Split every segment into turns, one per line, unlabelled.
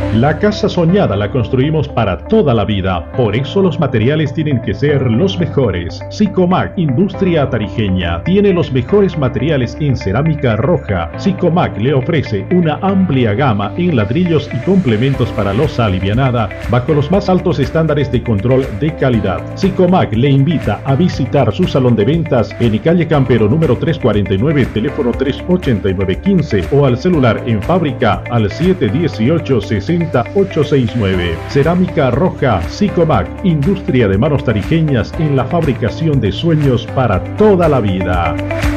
La casa soñada la construimos para toda la vida, por eso los materiales tienen que ser los mejores. Sicomac, industria tarijeña, tiene los mejores materiales en cerámica roja. Sicomac le ofrece una amplia gama en ladrillos y complementos para losa alivianada, bajo los más altos estándares de control de calidad. Sicomac le invita a visitar su salón de ventas en calle Campero número 349, teléfono 38915 o al celular en fábrica al 718-60869. Cerámica roja Sicomac, industria de manos tarijeñas en la fabricación de sueños para toda la vida.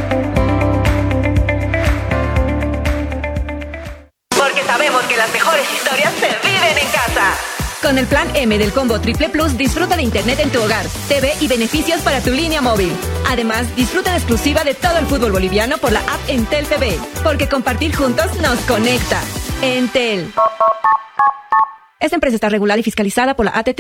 Porque sabemos que las mejores historias se viven en casa. Con el plan M del Combo Triple Plus, disfruta de internet en tu hogar, TV y beneficios para tu línea móvil. Además, disfruta en exclusiva de todo el fútbol boliviano por la app Entel TV, porque compartir juntos nos conecta. Entel. Esta empresa está regulada y fiscalizada por la ATT.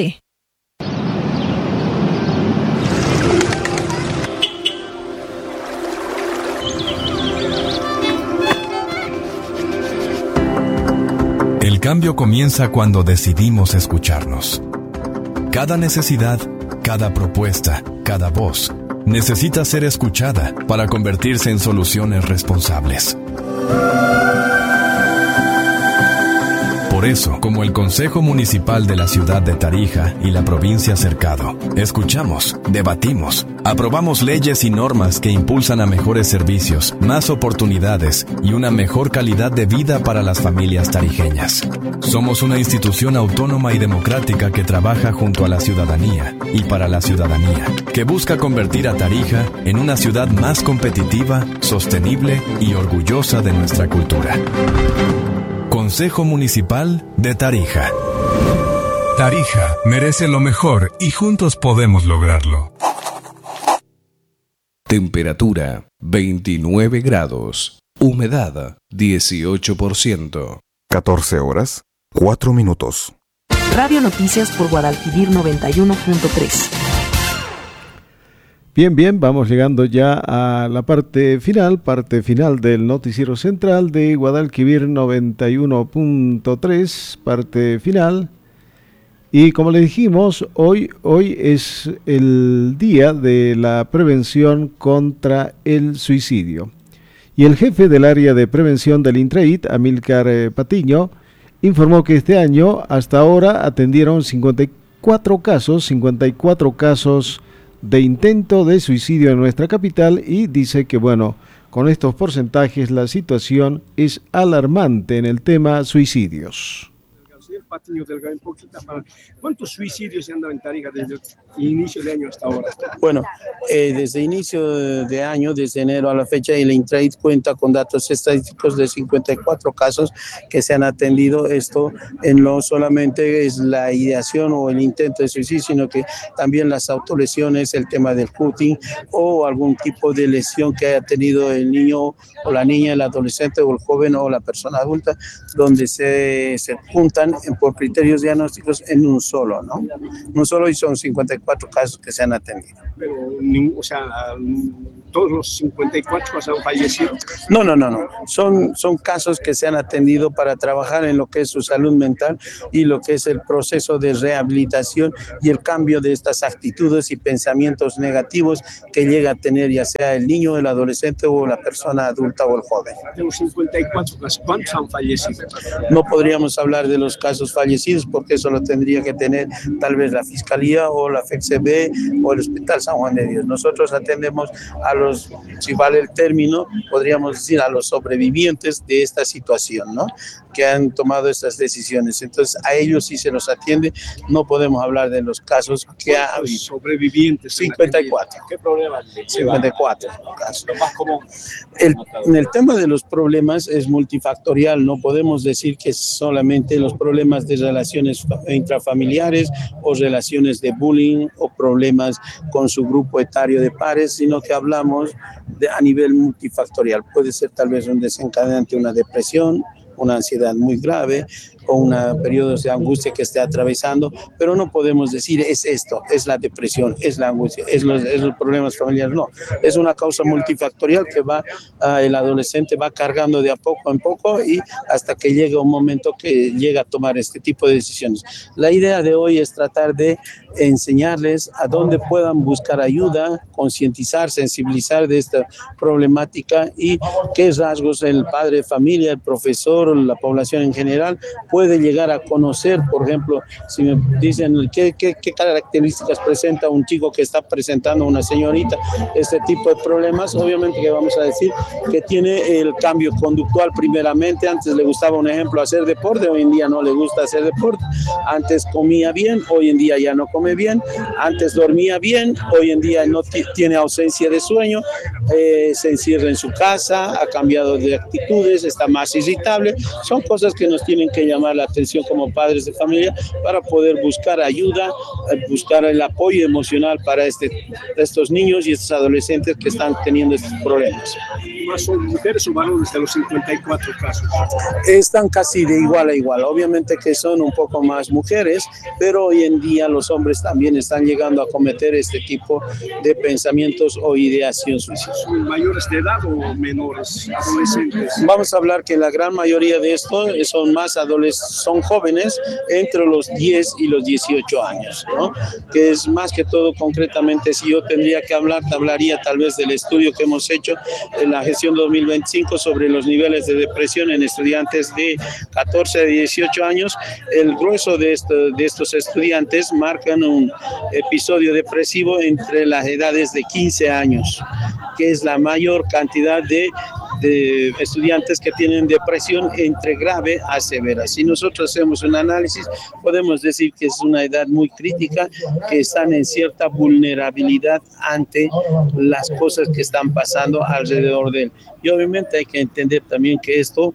El cambio comienza cuando decidimos escucharnos. Cada necesidad, cada propuesta, cada voz necesita ser escuchada para convertirse en soluciones responsables. Por eso, como el Consejo Municipal de la Ciudad de Tarija y la provincia Cercado, escuchamos, debatimos, aprobamos leyes y normas que impulsan a mejores servicios, más oportunidades y una mejor calidad de vida para las familias tarijeñas. Somos una institución autónoma y democrática que trabaja junto a la ciudadanía y para la ciudadanía, que busca convertir a Tarija en una ciudad más competitiva, sostenible y orgullosa de nuestra cultura. Consejo Municipal de Tarija.
Tarija merece lo mejor y juntos podemos lograrlo.
Temperatura 29 grados. Humedad 18%.
14 horas, 4 minutos.
Radio Noticias por Guadalquivir 91.3.
Bien, vamos llegando ya a la parte final del noticiero central de Guadalquivir 91.3, parte final. Y como le dijimos, hoy es el día de la prevención contra el suicidio. Y el jefe del área de prevención del Intraid, Amílcar Patiño, informó que este año hasta ahora atendieron 54 casos de intento de suicidio en nuestra capital, y dice que con estos porcentajes la situación es alarmante en el tema suicidios.
Patiño Delgado, ¿cuántos suicidios se han dado en Tarija desde el inicio de año hasta ahora?
Bueno, desde inicio de año, desde enero a la fecha, el Intraid cuenta con datos estadísticos de 54 casos que se han atendido. Esto no solamente es la ideación o el intento de suicidio, sino que también las autolesiones, el tema del cutting o algún tipo de lesión que haya tenido el niño o la niña, el adolescente o el joven o la persona adulta, donde se juntan por criterios diagnósticos en un solo, ¿no? Un solo, y son 54 casos que se han atendido.
Pero, ¿todos los 54 han fallecido?
No. Son casos que se han atendido para trabajar en lo que es su salud mental y lo que es el proceso de rehabilitación y el cambio de estas actitudes y pensamientos negativos que llega a tener ya sea el niño, el adolescente o la persona adulta o el joven.
De los 54 casos, ¿cuántos han fallecido?
No podríamos hablar de los casos fallecidos porque eso lo tendría que tener tal vez la Fiscalía o la FECCB o el Hospital San Juan de Dios. Nosotros atendemos a los, si vale el término, podríamos decir a los sobrevivientes de esta situación, ¿no? Que han tomado estas decisiones. Entonces a ellos sí se los atiende. No podemos hablar de los casos que ha habido.
Sobrevivientes.
54.
¿Qué problemas?
54 casos.
Lo más común.
En el tema de los problemas es multifactorial. No podemos decir que solamente los problemas de relaciones intrafamiliares o relaciones de bullying o problemas con su grupo etario de pares, sino que hablamos a nivel multifactorial. Puede ser tal vez un desencadenante, una depresión, una ansiedad muy grave con periodos de angustia que esté atravesando, pero no podemos decir es esto, es la depresión, es la angustia, es los problemas familiares, no, es una causa multifactorial que el adolescente va cargando de a poco en poco y hasta que llega un momento que llega a tomar este tipo de decisiones. La idea de hoy es tratar de enseñarles a dónde puedan buscar ayuda, concientizar, sensibilizar de esta problemática y qué rasgos el padre de familia, el profesor, la población en general puede llegar a conocer. Por ejemplo, si me dicen qué características presenta un chico que está presentando una señorita este tipo de problemas, obviamente que vamos a decir que tiene el cambio conductual primeramente. Antes le gustaba, un ejemplo, hacer deporte, hoy en día no le gusta hacer deporte. Antes comía bien, hoy en día ya no come bien. Antes dormía bien, hoy en día no tiene ausencia de sueño, se encierra en su casa, ha cambiado de actitudes, está más irritable. Son cosas que nos tienen que llamar la atención como padres de familia para poder buscar ayuda, buscar el apoyo emocional para estos niños y estos adolescentes que están teniendo estos problemas.
¿Más son mujeres o varones de los 54 casos?
Están casi de igual a igual. Obviamente que son un poco más mujeres, pero hoy en día los hombres también están llegando a cometer este tipo de pensamientos o ideación suicida.
¿Son mayores de edad o menores, adolescentes?
Vamos a hablar que la gran mayoría de estos son jóvenes entre los 10 y los 18 años, ¿no? Que es más que todo, concretamente, si yo tendría que hablaría tal vez del estudio que hemos hecho en la gestión 2025 sobre los niveles de depresión en estudiantes de 14 a 18 años. El grueso de estos estudiantes marcan un episodio depresivo entre las edades de 15 años, que es la mayor cantidad de estudiantes que tienen depresión entre grave a severa. Si nosotros hacemos un análisis, podemos decir que es una edad muy crítica, que están en cierta vulnerabilidad ante las cosas que están pasando alrededor de él. Y obviamente hay que entender también que esto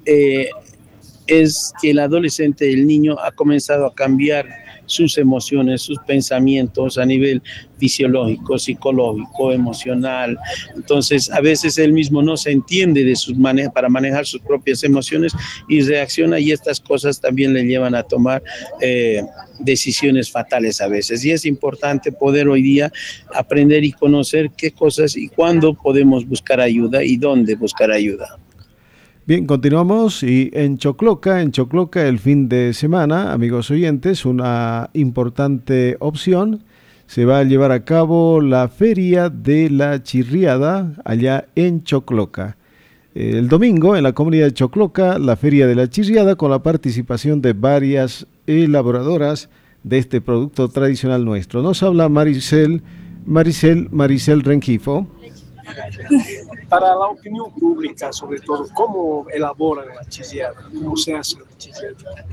es que el adolescente, el niño, ha comenzado a cambiar sus emociones, sus pensamientos a nivel fisiológico, psicológico, emocional. Entonces, a veces él mismo no se entiende para manejar sus propias emociones y reacciona, y estas cosas también le llevan a tomar decisiones fatales a veces. Y es importante poder hoy día aprender y conocer qué cosas y cuándo podemos buscar ayuda y dónde buscar ayuda.
Bien, continuamos y en Chocloca el fin de semana, amigos oyentes, una importante opción. Se va a llevar a cabo la Feria de la Chirriada allá en Chocloca. El domingo en la comunidad de Chocloca, la Feria de la Chirriada con la participación de varias elaboradoras de este producto tradicional nuestro. Nos habla Maricel Rengifo.
Para la opinión pública, sobre todo, ¿cómo elaboran la chirriada? ¿Cómo se hace la chirriada?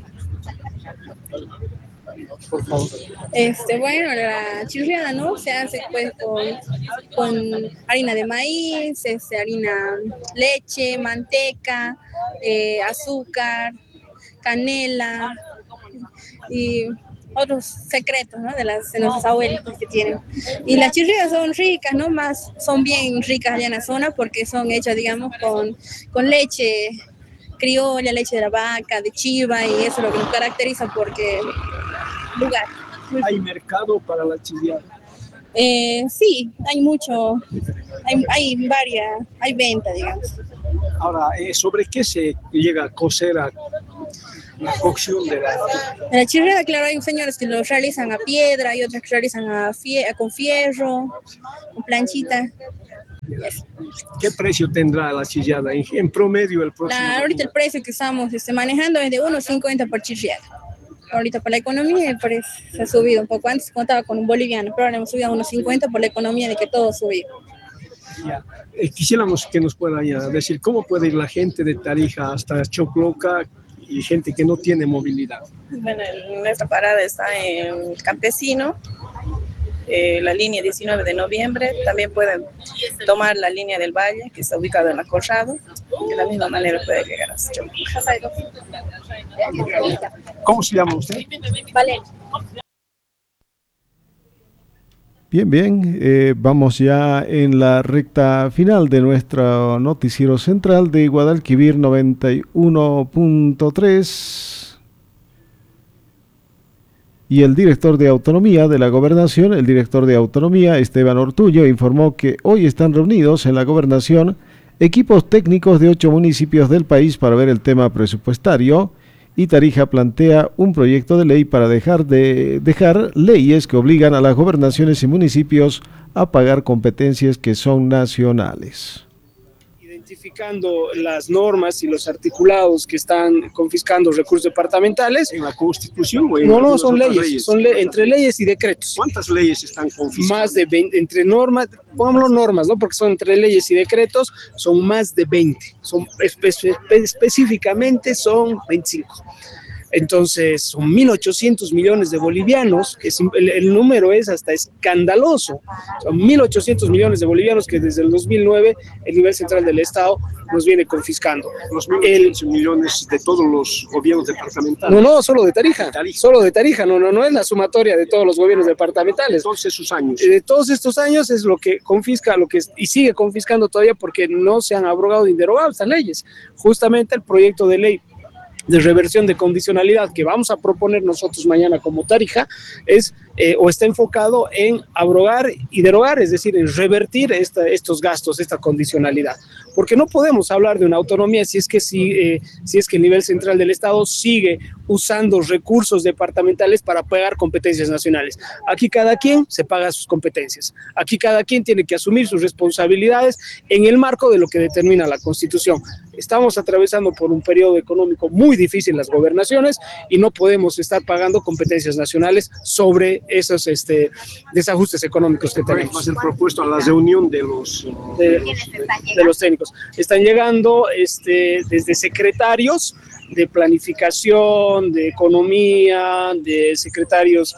Por favor.
Bueno, la chirriada, ¿no? Se hace pues con harina de maíz, harina, leche, manteca, azúcar, canela y otros secretos, ¿no? de nuestros abuelitos que tienen. Y las chirriadas son ricas, ¿no? Son bien ricas allá en la zona porque son hechas, digamos, con leche criolla, leche de la vaca, de chiva, y eso es lo que nos caracteriza porque lugar.
¿Hay mercado para la chirriada?
Sí, hay mucho, hay varias, hay venta, digamos.
Ahora, ¿sobre qué se llega a cocer la cocción de
la chirriada? Claro, hay señores que lo realizan a piedra y otros que realizan con fierro, con planchita.
¿Qué precio tendrá la chirriada en promedio el próximo?
Ahorita el precio que estamos manejando es de 1.50 por chirriada. Ahorita por la economía el precio se ha subido un poco. Antes contaba con un boliviano, pero ahora hemos subido a 1.50 por la economía de que todo subió.
Quisiéramos que nos pueda decir cómo puede ir la gente de Tarija hasta Chocloca y gente que no tiene movilidad.
Bueno, nuestra parada está en Campesino, la línea 19 de noviembre. También pueden tomar la línea del Valle, que está ubicada en la Corrado. De la misma manera puede llegar a Chocloca.
¿Cómo se llama usted?
Valeria.
Bien, vamos ya en la recta final de nuestro noticiero central de Guadalquivir 91.3. Y el director de Autonomía de la Gobernación, el director de Autonomía, Esteban Ortullo, informó que hoy están reunidos en la Gobernación equipos técnicos de 8 municipios del país para ver el tema presupuestario, y Tarija plantea un proyecto de ley para dejar leyes que obligan a las gobernaciones y municipios a pagar competencias que son nacionales.
Identificando las normas y los articulados que están confiscando recursos departamentales. ¿En la Constitución o en No, son leyes, entre leyes y decretos. ¿Cuántas leyes están confiscando? Más de 20, entre normas, pongámoslo normas, ¿no? Porque son entre leyes y decretos, son más de 20, específicamente son 25. Entonces, son 1.800 millones de bolivianos, que el número es hasta escandaloso. Son 1.800 millones de bolivianos que desde el 2009 el nivel central del Estado nos viene confiscando. Los 1.800 millones de todos los gobiernos departamentales. No, solo de Tarija. Solo de Tarija, no es la sumatoria de todos los gobiernos departamentales. Todos esos años. De todos estos años es lo que confisca, y sigue confiscando todavía porque no se han abrogado ni derogado estas leyes. Justamente el proyecto de ley de reversión de condicionalidad que vamos a proponer nosotros mañana como Tarija está enfocado en abrogar y derogar, es decir, en revertir estos gastos, esta condicionalidad. Porque no podemos hablar de una autonomía si es que el nivel central del Estado sigue usando recursos departamentales para pagar competencias nacionales. Aquí cada quien se paga sus competencias. Aquí cada quien tiene que asumir sus responsabilidades en el marco de lo que determina la Constitución. Estamos atravesando por un periodo económico muy difícil en las gobernaciones y no podemos estar pagando competencias nacionales sobre esos desajustes económicos que tenemos. Va a ser propuesto a la reunión de los técnicos. Están llegando desde secretarios de planificación, de economía, de secretarios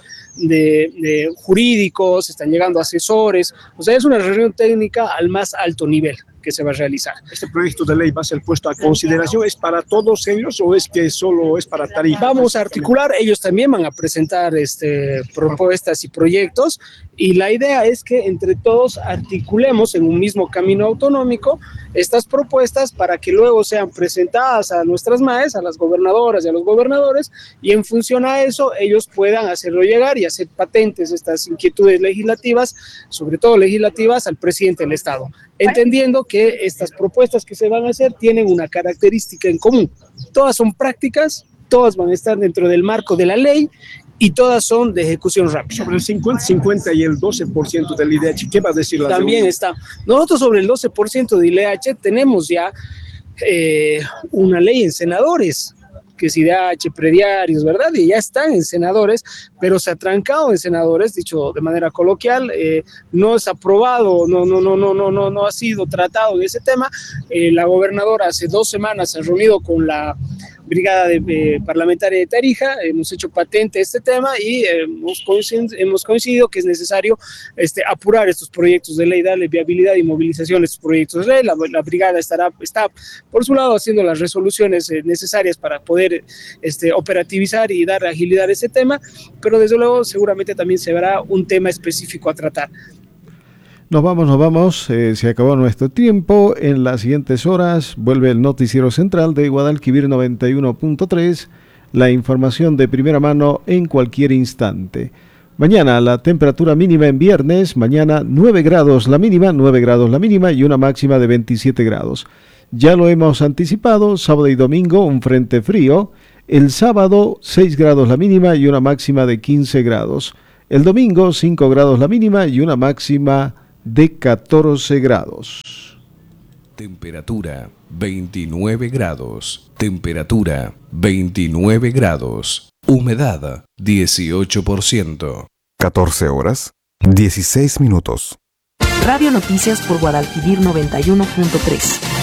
de jurídicos, están llegando asesores. O sea, es una reunión técnica al más alto nivel que se va a realizar. ¿Este proyecto de ley va a ser puesto a consideración? ¿Es para todos ellos o es que solo es para Tarija? Vamos a articular, ellos también van a presentar propuestas y proyectos, y la idea es que entre todos articulemos en un mismo camino autonómico estas propuestas para que luego sean presentadas a nuestras MAES, a las gobernadoras y a los gobernadores, y en función a eso ellos puedan hacerlo llegar y hacer patentes estas inquietudes legislativas, sobre todo legislativas, al presidente del Estado, entendiendo que estas propuestas que se van a hacer tienen una característica en común. Todas son prácticas, todas van a estar dentro del marco de la ley y todas son de ejecución rápida. Sobre el 50 y el 12% del IDH, ¿qué va a decir la También segunda? Está. Nosotros sobre el 12% del IDH tenemos ya una ley en senadores, que es IDH, prediarios, ¿verdad? Y ya están en senadores, pero se ha trancado en senadores, dicho de manera coloquial, no es aprobado, no ha sido tratado de ese tema. La gobernadora hace 2 semanas se ha reunido con la brigada parlamentaria de Tarija, hemos hecho patente este tema y hemos coincidido que es necesario apurar estos proyectos de ley, darle viabilidad y movilización a estos proyectos de ley. La brigada está por su lado haciendo las resoluciones necesarias para poder operativizar y dar agilidad a ese tema, pero desde luego seguramente también se verá un tema específico a tratar.
Nos vamos, se acabó nuestro tiempo. En las siguientes horas vuelve el noticiero central de Guadalquivir 91.3, la información de primera mano en cualquier instante. Mañana la temperatura mínima en viernes, mañana 9 grados la mínima y una máxima de 27 grados. Ya lo hemos anticipado, sábado y domingo un frente frío, el sábado 6 grados la mínima y una máxima de 15 grados. El domingo 5 grados la mínima y una máxima de 14 grados.
Temperatura 29 grados. Temperatura 29 grados. Humedad 18%.
14 horas, 16 minutos.
Radio Noticias por Guadalquivir 91.3.